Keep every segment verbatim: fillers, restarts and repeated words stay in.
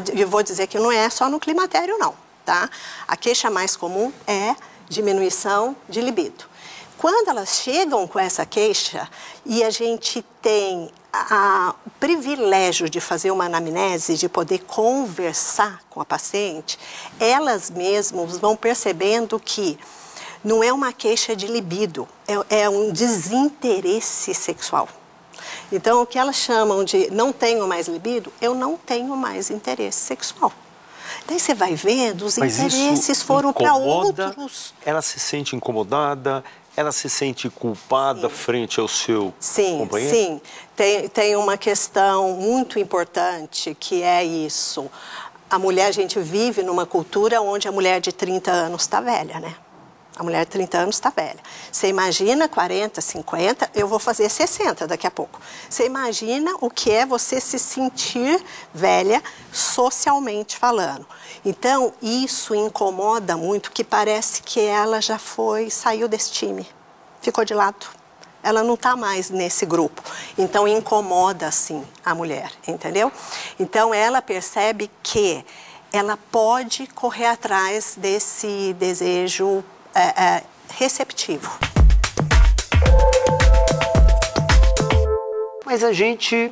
vou, eu vou dizer que não é só no climatério, não, tá? A queixa mais comum é diminuição de libido. Quando elas chegam com essa queixa e a gente tem a, o privilégio de fazer uma anamnese, de poder conversar com a paciente, elas mesmas vão percebendo que não é uma queixa de libido, é, é um desinteresse sexual. Então, o que elas chamam de não tenho mais libido, eu não tenho mais interesse sexual. Daí você vai vendo, os Mas interesses foram para outros. Ela se sente incomodada, ela se sente culpada sim. frente ao seu sim, companheiro? Sim, sim. Tem, tem uma questão muito importante que é isso. A mulher, a gente vive numa cultura onde a mulher de trinta anos está velha, né? A mulher de trinta anos está velha. Você imagina quarenta, cinquenta, eu vou fazer sessenta daqui a pouco. Você imagina o que é você se sentir velha socialmente falando. Então, isso incomoda muito, que parece que ela já foi, saiu desse time, ficou de lado. Ela não está mais nesse grupo. Então, incomoda, sim, a mulher, entendeu? Então, ela percebe que ela pode correr atrás desse desejo É, é, receptivo. Mas a gente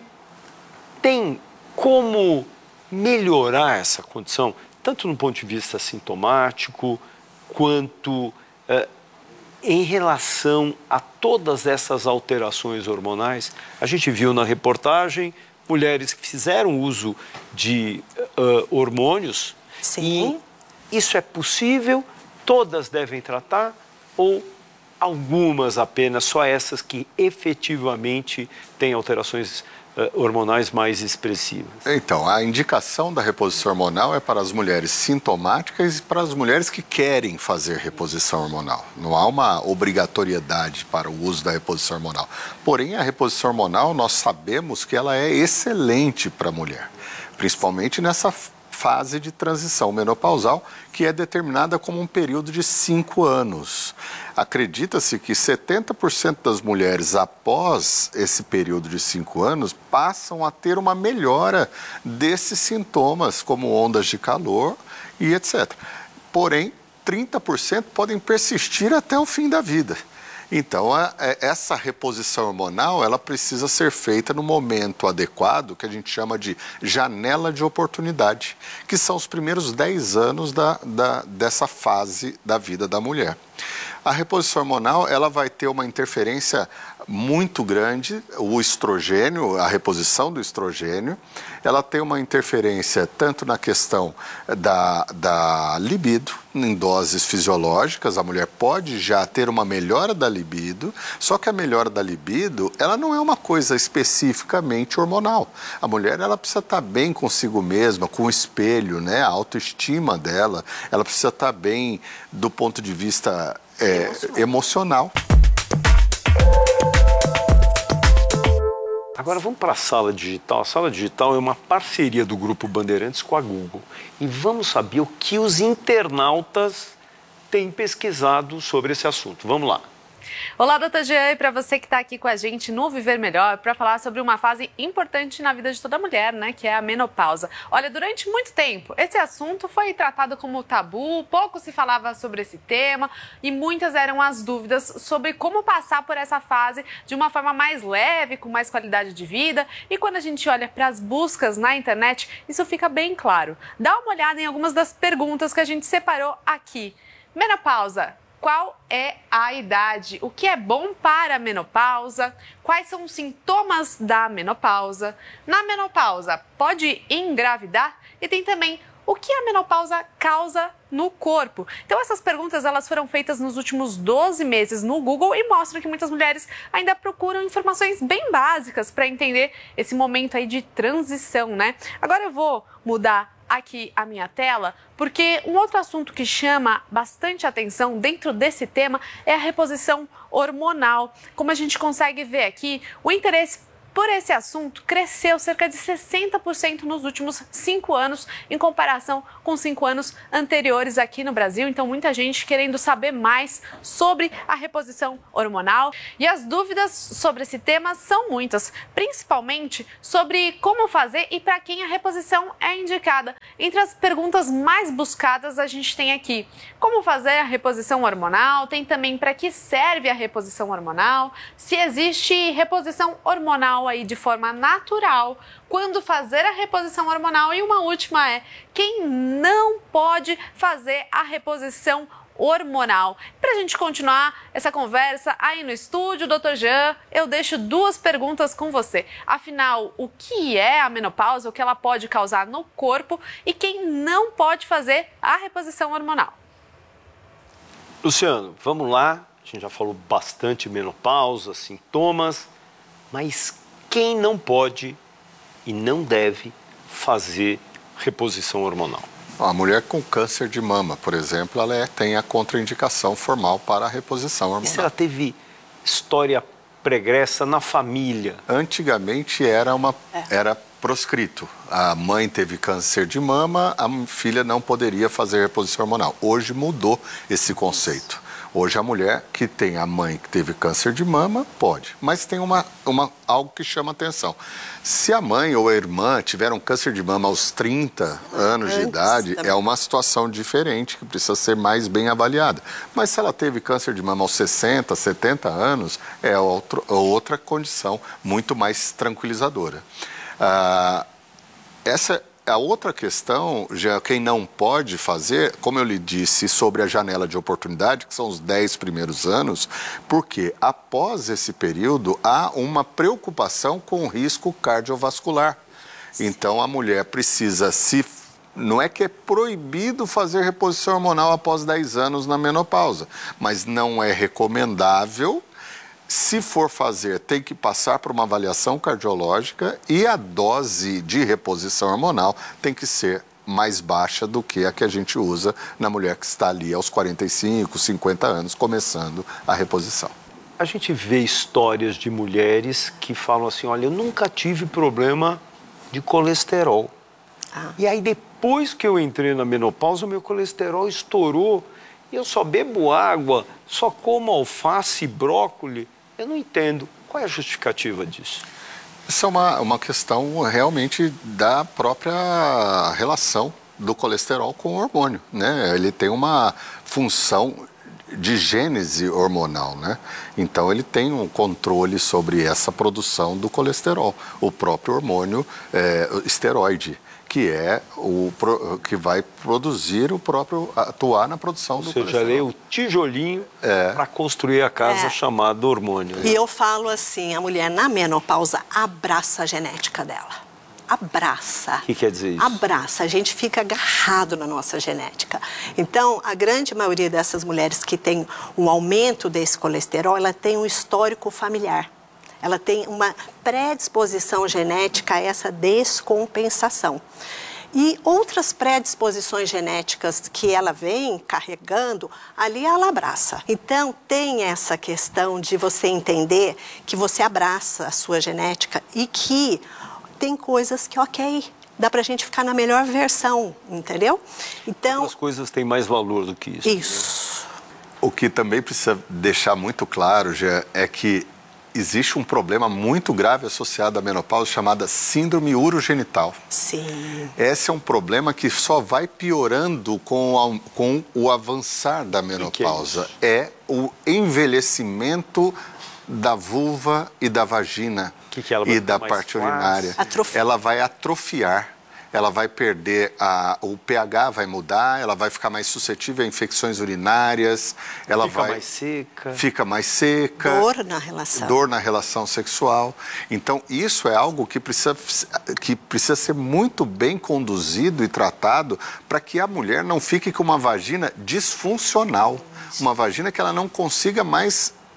tem como melhorar essa condição, tanto no ponto de vista sintomático, quanto é, em relação a todas essas alterações hormonais. A gente viu na reportagem mulheres que fizeram uso de uh, hormônios. Sim. E isso é possível? Todas devem tratar ou algumas apenas, só essas que efetivamente têm alterações uh, hormonais mais expressivas? Então, a indicação da reposição hormonal é para as mulheres sintomáticas e para as mulheres que querem fazer reposição hormonal. Não há uma obrigatoriedade para o uso da reposição hormonal. Porém, a reposição hormonal, nós sabemos que ela é excelente para a mulher, principalmente nessa fase de transição menopausal, que é determinada como um período de cinco anos. Acredita-se que setenta por cento das mulheres, após esse período de cinco anos, passam a ter uma melhora desses sintomas, como ondas de calor e etcétera. Porém, trinta por cento podem persistir até o fim da vida. Então, a, a, essa reposição hormonal, ela precisa ser feita no momento adequado, que a gente chama de janela de oportunidade, que são os primeiros dez anos da, da, dessa fase da vida da mulher. A reposição hormonal, ela vai ter uma interferência muito grande, o estrogênio, a reposição do estrogênio, ela tem uma interferência tanto na questão da, da libido, em doses fisiológicas, a mulher pode já ter uma melhora da libido, só que a melhora da libido, ela não é uma coisa especificamente hormonal. A mulher, ela precisa estar bem consigo mesma, com o espelho, né? A autoestima dela, ela precisa estar bem do ponto de vista é, emocional. Agora vamos para a Sala Digital. A Sala Digital é uma parceria do Grupo Bandeirantes com a Google. E vamos saber o que os internautas têm pesquisado sobre esse assunto. Vamos lá. Olá, doutor Jean, e para você que está aqui com a gente no Viver Melhor, para falar sobre uma fase importante na vida de toda mulher, né, que é a menopausa. Olha, durante muito tempo, esse assunto foi tratado como tabu, pouco se falava sobre esse tema e muitas eram as dúvidas sobre como passar por essa fase de uma forma mais leve, com mais qualidade de vida. E quando a gente olha para as buscas na internet, isso fica bem claro. Dá uma olhada em algumas das perguntas que a gente separou aqui. Menopausa. Qual é a idade? O que é bom para a menopausa? Quais são os sintomas da menopausa? Na menopausa, pode engravidar? E tem também o que a menopausa causa no corpo. Então essas perguntas elas foram feitas nos últimos doze meses no Google e mostram que muitas mulheres ainda procuram informações bem básicas para entender esse momento aí de transição, né? Agora eu vou mudar aqui a minha tela, porque um outro assunto que chama bastante atenção dentro desse tema é a reposição hormonal. Como a gente consegue ver aqui, o interesse por esse assunto cresceu cerca de sessenta por cento nos últimos cinco anos, em comparação com cinco anos anteriores aqui no Brasil. Então, muita gente querendo saber mais sobre a reposição hormonal. E as dúvidas sobre esse tema são muitas, principalmente sobre como fazer e para quem a reposição é indicada. Entre as perguntas mais buscadas, a gente tem aqui como fazer a reposição hormonal, tem também para que serve a reposição hormonal, se existe reposição hormonal aí de forma natural, quando fazer a reposição hormonal, e uma última é quem não pode fazer a reposição hormonal. Para a gente continuar essa conversa aí no estúdio, doutor Jean, eu deixo duas perguntas com você. Afinal, o que é a menopausa, o que ela pode causar no corpo e quem não pode fazer a reposição hormonal? Luciano, vamos lá. A gente já falou bastante menopausa, sintomas, mas quem não pode e não deve fazer reposição hormonal? A mulher com câncer de mama, por exemplo, ela é, tem a contraindicação formal para a reposição hormonal. E se ela teve história pregressa na família? Antigamente era, uma, É. era proscrito. A mãe teve câncer de mama, a filha não poderia fazer reposição hormonal. Hoje mudou esse conceito. Hoje a mulher que tem a mãe que teve câncer de mama, pode. Mas tem uma, uma, algo que chama atenção. Se a mãe ou a irmã tiveram câncer de mama aos trinta anos de Antes idade, também. é uma situação diferente que precisa ser mais bem avaliada. Mas se ela teve câncer de mama aos sessenta, setenta anos, é outro, outra condição muito mais tranquilizadora. Ah, essa A outra questão, já quem não pode fazer, como eu lhe disse, sobre a janela de oportunidade, que são os dez primeiros anos, porque após esse período há uma preocupação com o risco cardiovascular. Então a mulher precisa se... Não é que é proibido fazer reposição hormonal após dez anos na menopausa, mas não é recomendável. Se for fazer, tem que passar por uma avaliação cardiológica e a dose de reposição hormonal tem que ser mais baixa do que a que a gente usa na mulher que está ali aos quarenta e cinco, cinquenta anos, começando a reposição. A gente vê histórias de mulheres que falam assim, olha, eu nunca tive problema de colesterol. Ah. E aí depois que eu entrei na menopausa, o meu colesterol estourou e eu só bebo água, só como alface e brócolis. Eu não entendo. Qual é a justificativa disso? Isso é uma, uma questão realmente da própria relação do colesterol com o hormônio, né? Ele tem uma função de gênese hormonal, né? Então ele tem um controle sobre essa produção do colesterol, o próprio hormônio é, esteroide, que é o que vai produzir o próprio, atuar na produção Ou do seja, colesterol. é o tijolinho É. para construir a casa É. chamada hormônio. E eu falo assim, a mulher na menopausa abraça a genética dela. Abraça. O que quer dizer isso? Abraça. A gente fica agarrado na nossa genética. Então, a grande maioria dessas mulheres que tem um aumento desse colesterol, ela tem um histórico familiar. Ela tem uma predisposição genética a essa descompensação. E outras predisposições genéticas que ela vem carregando, ali ela abraça. Então, tem essa questão de você entender que você abraça a sua genética e que tem coisas que, ok, dá pra gente ficar na melhor versão, entendeu? Então, As coisas têm mais valor do que isso. isso. O que também precisa deixar muito claro, Gê, é que existe um problema muito grave associado à menopausa chamada síndrome urogenital. Sim. Esse é um problema que só vai piorando com, a, com o avançar da menopausa. Que que é é o envelhecimento da vulva e da vagina Que que ela vai e ficar da mais parte flácida? urinária. Atrofia. Ela vai atrofiar. Ela vai perder, a, o pH vai mudar, ela vai ficar mais suscetível a infecções urinárias, ela Fica vai... mais seca. Fica mais seca. Dor na relação. Dor na relação sexual. Então, isso é algo que precisa, que precisa ser muito bem conduzido e tratado para que a mulher não fique com uma vagina disfuncional. Uma vagina que ela não consiga mais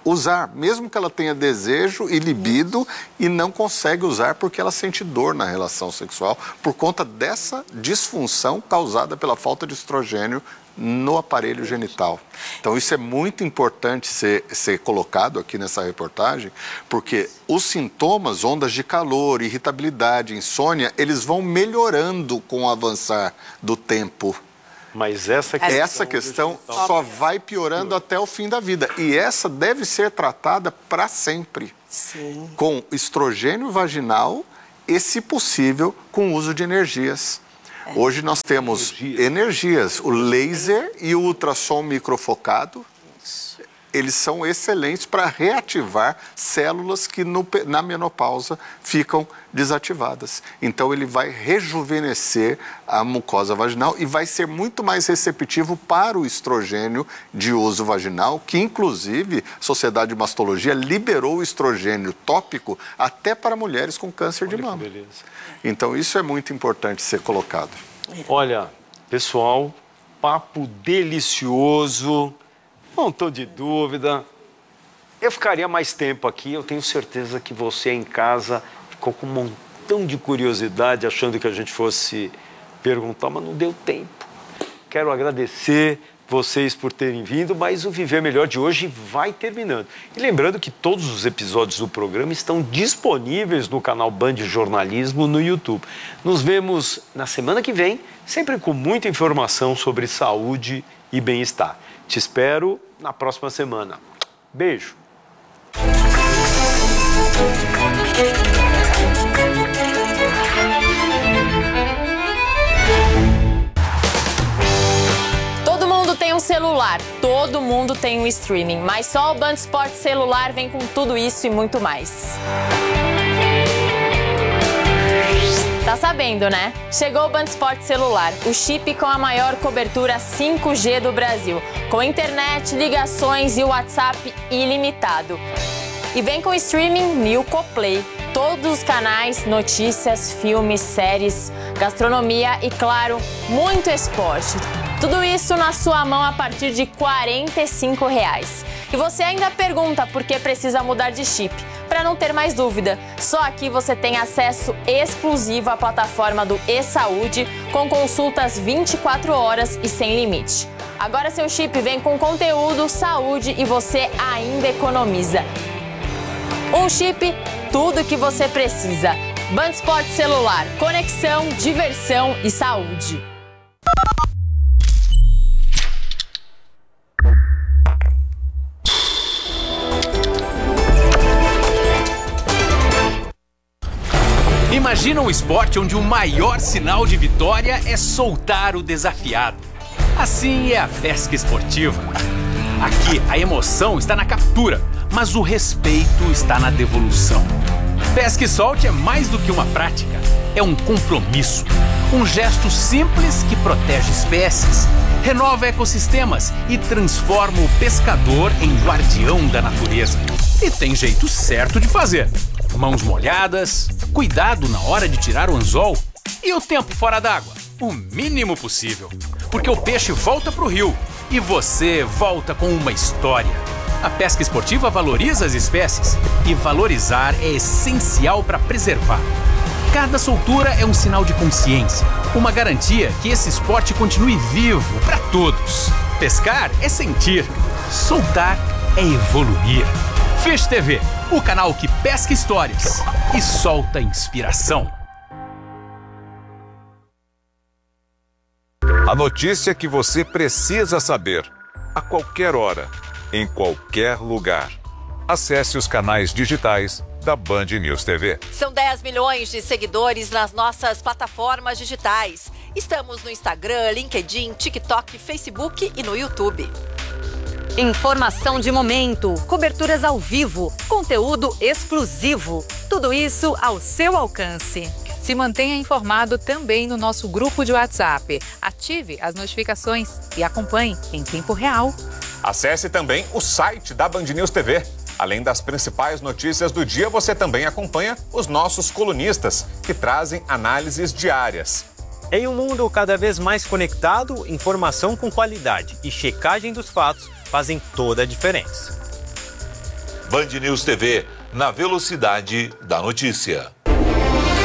usar, mesmo que ela tenha desejo e libido e não consegue usar porque ela sente dor na relação sexual por conta dessa disfunção causada pela falta de estrogênio no aparelho genital. Então isso é muito importante ser, ser colocado aqui nessa reportagem, porque os sintomas, ondas de calor, irritabilidade, insônia, eles vão melhorando com o avançar do tempo. Mas essa questão, essa questão só vai piorando até o fim da vida. E essa deve ser tratada para sempre. Sim. Com estrogênio vaginal e, se possível, com uso de energias. É. Hoje nós temos Energia. energias, o laser e o ultrassom microfocado. Eles são excelentes para reativar células que no, na menopausa ficam desativadas. Então ele vai rejuvenescer a mucosa vaginal e vai ser muito mais receptivo para o estrogênio de uso vaginal, que inclusive a Sociedade de Mastologia liberou o estrogênio tópico até para mulheres com câncer Olha de mama. Então isso é muito importante ser colocado. Olha, pessoal, papo delicioso. Não estou de dúvida. Eu ficaria mais tempo aqui. Eu tenho certeza que você em casa ficou com um montão de curiosidade, achando que a gente fosse perguntar, mas não deu tempo. Quero agradecer vocês por terem vindo, mas o Viver Melhor de hoje vai terminando. E lembrando que todos os episódios do programa estão disponíveis no canal Band Jornalismo no YouTube. Nos vemos na semana que vem, sempre com muita informação sobre saúde e bem-estar. Te espero na próxima semana. Beijo. Todo mundo tem um celular, todo mundo tem um streaming, mas só o Band Esportes Celular vem com tudo isso e muito mais. Tá sabendo, né? Chegou o Band Esportes Celular, o chip com a maior cobertura cinco G do Brasil, com internet, ligações e WhatsApp ilimitado. E vem com streaming Nilco Play, todos os canais, notícias, filmes, séries, gastronomia e, claro, muito esporte. Tudo isso na sua mão a partir de quarenta e cinco reais. E você ainda pergunta por que precisa mudar de chip. Para não ter mais dúvida, só aqui você tem acesso exclusivo à plataforma do eSaúde, com consultas vinte e quatro horas e sem limite. Agora seu chip vem com conteúdo, saúde e você ainda economiza. Um chip, tudo que você precisa. Band Esportes Celular, conexão, diversão e saúde. Imagina um esporte onde o maior sinal de vitória é soltar o desafiado. Assim é a pesca esportiva. Aqui, a emoção está na captura, mas o respeito está na devolução. Pesca e solte é mais do que uma prática, é um compromisso. Um gesto simples que protege espécies, renova ecossistemas e transforma o pescador em guardião da natureza. E tem jeito certo de fazer. Mãos molhadas, cuidado na hora de tirar o anzol e o tempo fora d'água, o mínimo possível. Porque o peixe volta pro rio e você volta com uma história. A pesca esportiva valoriza as espécies e valorizar é essencial para preservar. Cada soltura é um sinal de consciência, uma garantia que esse esporte continue vivo para todos. Pescar é sentir, soltar é evoluir. Fish T V, o canal que pesca histórias e solta inspiração. A notícia que você precisa saber, a qualquer hora, em qualquer lugar. Acesse os canais digitais da Band News T V. São dez milhões de seguidores nas nossas plataformas digitais. Estamos no Instagram, LinkedIn, TikTok, Facebook e no YouTube. Informação de momento, coberturas ao vivo, conteúdo exclusivo. Tudo isso ao seu alcance. Se mantenha informado também no nosso grupo de WhatsApp. Ative as notificações e acompanhe em tempo real. Acesse também o site da Band News T V. Além das principais notícias do dia, você também acompanha os nossos colunistas, que trazem análises diárias. Em um mundo cada vez mais conectado, informação com qualidade e checagem dos fatos fazem toda a diferença. Band News T V, na velocidade da notícia.